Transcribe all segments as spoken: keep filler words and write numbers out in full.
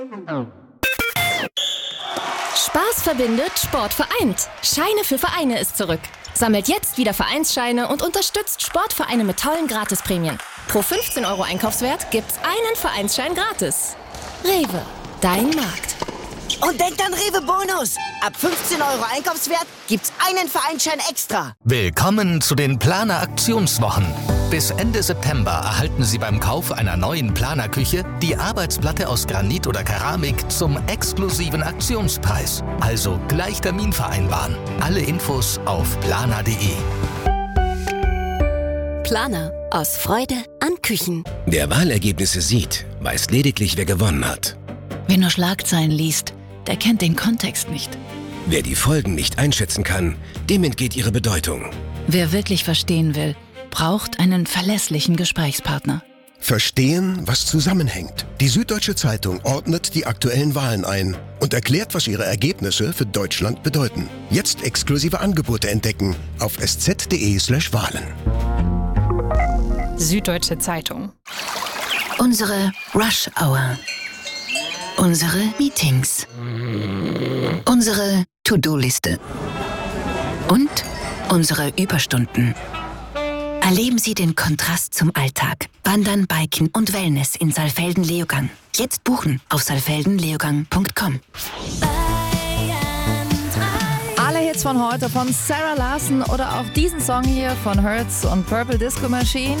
Spaß verbindet, Sport vereint. Scheine für Vereine ist zurück. Sammelt jetzt wieder Vereinsscheine und unterstützt Sportvereine mit tollen Gratisprämien. Pro fünfzehn Euro Einkaufswert gibt's einen Vereinsschein gratis. Rewe, dein Markt. Und denkt an Rewe Bonus. Ab fünfzehn Euro Einkaufswert gibt's einen Vereinsschein extra. Willkommen zu den Planer Aktionswochen. Bis Ende September erhalten Sie beim Kauf einer neuen Planerküche die Arbeitsplatte aus Granit oder Keramik zum exklusiven Aktionspreis. Also gleich Termin vereinbaren. Alle Infos auf planer punkt de. Planer. Aus Freude an Küchen. Wer Wahlergebnisse sieht, weiß lediglich, wer gewonnen hat. Wer nur Schlagzeilen liest, der kennt den Kontext nicht. Wer die Folgen nicht einschätzen kann, dem entgeht ihre Bedeutung. Wer wirklich verstehen will, braucht einen verlässlichen Gesprächspartner. Verstehen, was zusammenhängt. Die Süddeutsche Zeitung ordnet die aktuellen Wahlen ein und erklärt, was ihre Ergebnisse für Deutschland bedeuten. Jetzt exklusive Angebote entdecken auf sz punkt de slash Wahlen. Süddeutsche Zeitung. Unsere Rush Hour. Unsere Meetings. Unsere To-Do-Liste. Und unsere Überstunden. Erleben Sie den Kontrast zum Alltag. Wandern, Biken und Wellness in Saalfelden-Leogang. Jetzt buchen auf saalfelden leogang punkt com. Alle Hits von heute von Sarah Larson oder auch diesen Song hier von Hertz und Purple Disco Machine.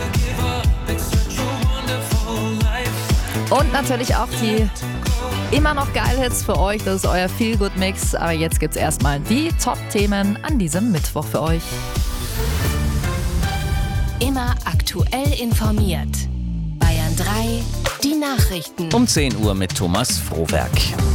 Und natürlich auch die immer noch geil Hits für euch. Das ist euer Feel-Good-Mix. Aber jetzt gibt's erstmal die Top-Themen an diesem Mittwoch für euch. Immer aktuell informiert. Bayern drei, die Nachrichten. Um zehn Uhr mit Thomas Frohwerk.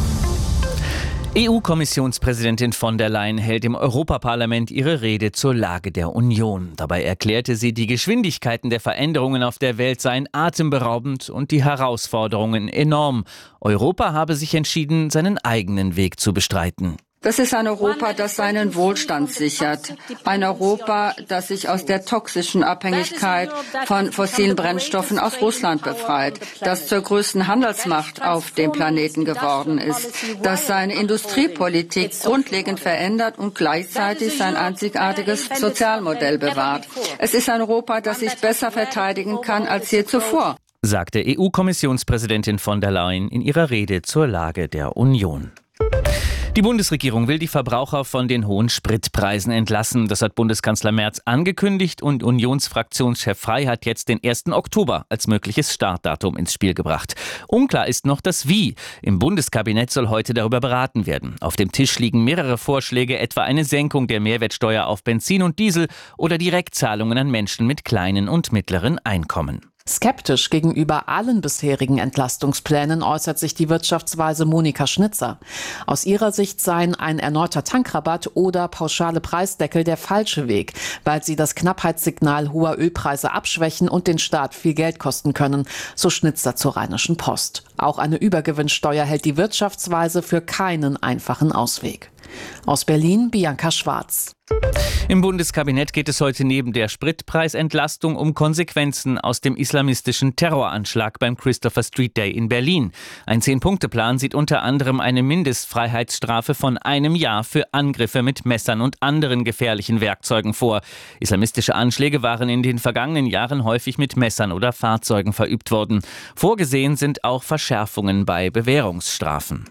E U-Kommissionspräsidentin von der Leyen hält im Europaparlament ihre Rede zur Lage der Union. Dabei erklärte sie, die Geschwindigkeiten der Veränderungen auf der Welt seien atemberaubend und die Herausforderungen enorm. Europa habe sich entschieden, seinen eigenen Weg zu bestreiten. Das ist ein Europa, das seinen Wohlstand sichert. Ein Europa, das sich aus der toxischen Abhängigkeit von fossilen Brennstoffen aus Russland befreit, das zur größten Handelsmacht auf dem Planeten geworden ist, das seine Industriepolitik grundlegend verändert und gleichzeitig sein einzigartiges Sozialmodell bewahrt. Es ist ein Europa, das sich besser verteidigen kann als je zuvor, sagte E U-Kommissionspräsidentin von der Leyen in ihrer Rede zur Lage der Union. Die Bundesregierung will die Verbraucher von den hohen Spritpreisen entlassen. Das hat Bundeskanzler Merz angekündigt und Unionsfraktionschef Frey hat jetzt den ersten Oktober als mögliches Startdatum ins Spiel gebracht. Unklar ist noch das Wie. Im Bundeskabinett soll heute darüber beraten werden. Auf dem Tisch liegen mehrere Vorschläge, etwa eine Senkung der Mehrwertsteuer auf Benzin und Diesel oder Direktzahlungen an Menschen mit kleinen und mittleren Einkommen. Skeptisch gegenüber allen bisherigen Entlastungsplänen äußert sich die Wirtschaftsweise Monika Schnitzer. Aus ihrer Sicht seien ein erneuter Tankrabatt oder pauschale Preisdeckel der falsche Weg, weil sie das Knappheitssignal hoher Ölpreise abschwächen und den Staat viel Geld kosten können, so Schnitzer zur Rheinischen Post. Auch eine Übergewinnsteuer hält die Wirtschaftsweise für keinen einfachen Ausweg. Aus Berlin, Bianca Schwarz. Im Bundeskabinett geht es heute neben der Spritpreisentlastung um Konsequenzen aus dem islamistischen Terroranschlag beim Christopher Street Day in Berlin. Ein Zehn-Punkte-Plan sieht unter anderem eine Mindestfreiheitsstrafe von einem Jahr für Angriffe mit Messern und anderen gefährlichen Werkzeugen vor. Islamistische Anschläge waren in den vergangenen Jahren häufig mit Messern oder Fahrzeugen verübt worden. Vorgesehen sind auch Verschärfungen bei Bewährungsstrafen.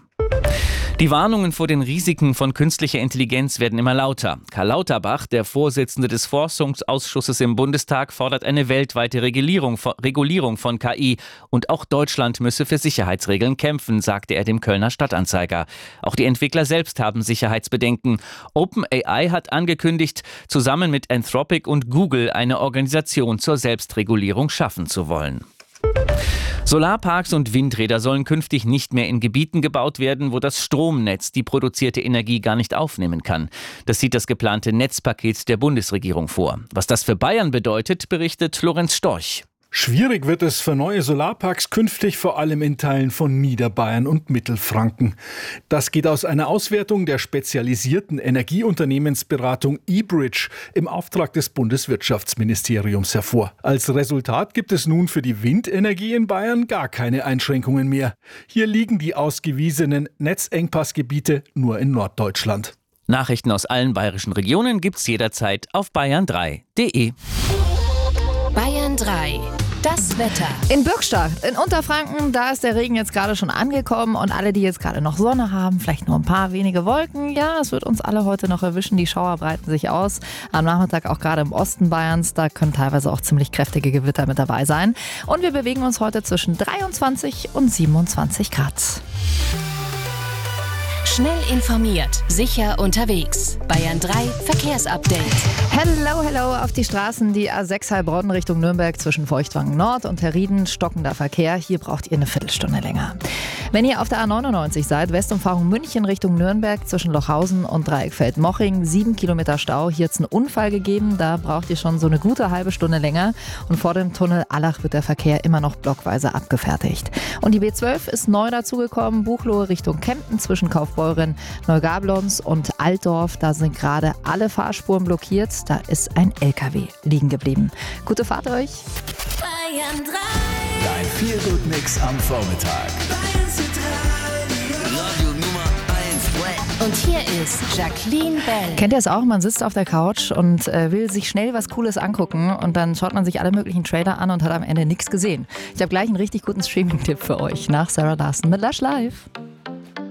Die Warnungen vor den Risiken von künstlicher Intelligenz werden immer lauter. Karl Lauterbach, der Vorsitzende des Forschungsausschusses im Bundestag, fordert eine weltweite Regulierung von, Regulierung von K I. Und auch Deutschland müsse für Sicherheitsregeln kämpfen, sagte er dem Kölner Stadtanzeiger. Auch die Entwickler selbst haben Sicherheitsbedenken. OpenAI hat angekündigt, zusammen mit Anthropic und Google eine Organisation zur Selbstregulierung schaffen zu wollen. Solarparks und Windräder sollen künftig nicht mehr in Gebieten gebaut werden, wo das Stromnetz die produzierte Energie gar nicht aufnehmen kann. Das sieht das geplante Netzpaket der Bundesregierung vor. Was das für Bayern bedeutet, berichtet Lorenz Storch. Schwierig wird es für neue Solarparks künftig vor allem in Teilen von Niederbayern und Mittelfranken. Das geht aus einer Auswertung der spezialisierten Energieunternehmensberatung eBridge im Auftrag des Bundeswirtschaftsministeriums hervor. Als Resultat gibt es nun für die Windenergie in Bayern gar keine Einschränkungen mehr. Hier liegen die ausgewiesenen Netzengpassgebiete nur in Norddeutschland. Nachrichten aus allen bayerischen Regionen gibt's jederzeit auf bayern drei punkt de. Bayern drei. Das Wetter. In Bürgstadt, in Unterfranken, da ist der Regen jetzt gerade schon angekommen und alle, die jetzt gerade noch Sonne haben, vielleicht nur ein paar wenige Wolken, ja, es wird uns alle heute noch erwischen. Die Schauer breiten sich aus. Am Nachmittag auch gerade im Osten Bayerns, da können teilweise auch ziemlich kräftige Gewitter mit dabei sein. Und wir bewegen uns heute zwischen dreiundzwanzig und siebenundzwanzig Grad. Schnell informiert, sicher unterwegs. Bayern drei Verkehrsupdate. Hello, hello auf die Straßen. Die A sechs Heilbronn Richtung Nürnberg zwischen Feuchtwangen Nord und Herrieden. Stockender Verkehr. Hier braucht ihr eine Viertelstunde länger. Wenn ihr auf der A neunundneunzig seid, Westumfahrung München Richtung Nürnberg zwischen Lochhausen und Dreieckfeld-Moching, sieben Kilometer Stau. Hier hat es einen Unfall gegeben, da braucht ihr schon so eine gute halbe Stunde länger. Und vor dem Tunnel Allach wird der Verkehr immer noch blockweise abgefertigt. Und die B zwölf ist neu dazugekommen, Buchloe Richtung Kempten zwischen Kaufbeuren, Neugablons und Altdorf. Da sind gerade alle Fahrspuren blockiert, da ist ein L K W liegen geblieben. Gute Fahrt euch! Bayern drei. Dein Feel-Good-Mix am Vormittag. Und hier ist Jacqueline Bell. Kennt ihr es auch? Man sitzt auf der Couch und äh, will sich schnell was Cooles angucken und dann schaut man sich alle möglichen Trailer an und hat am Ende nichts gesehen. Ich habe gleich einen richtig guten Streaming-Tipp für euch nach Sarah Larson mit Lush Live.